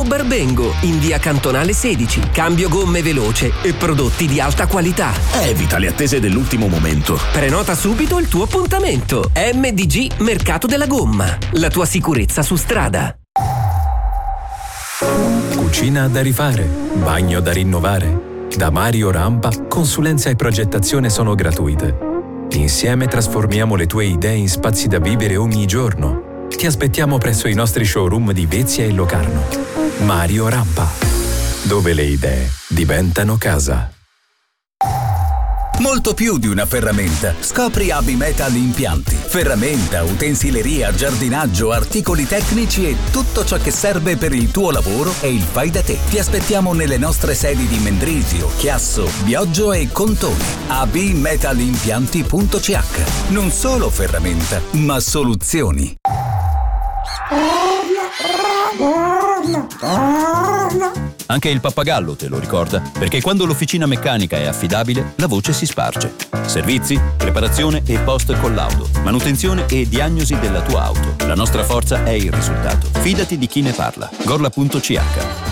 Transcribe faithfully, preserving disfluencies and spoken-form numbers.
Barbengo, in via Cantonale sedici. Cambio gomme veloce e prodotti di alta qualità. Evita le attese dell'ultimo momento. Prenota subito il tuo appuntamento. M D G Mercato della Gomma. La tua sicurezza su strada. Cucina da rifare, bagno da rinnovare. Da Mario Rampa, consulenza e progettazione sono gratuite. Insieme trasformiamo le tue idee in spazi da vivere ogni giorno. Ti aspettiamo presso i nostri showroom di Vezia e Locarno. Mario Rampa, dove le idee diventano casa. Molto più di una ferramenta. Scopri A B Metal Impianti. Ferramenta, utensileria, giardinaggio, articoli tecnici e tutto ciò che serve per il tuo lavoro e il fai da te. Ti aspettiamo nelle nostre sedi di Mendrisio, Chiasso, Bioggio e Contone. a b metal impianti punto c h. Non solo ferramenta, ma soluzioni. Anche il pappagallo te lo ricorda, perché quando l'officina meccanica è affidabile, la voce si sparge. Servizi, preparazione e post collaudo, manutenzione e diagnosi della tua auto. La nostra forza è il risultato. Fidati di chi ne parla. gorla punto c h.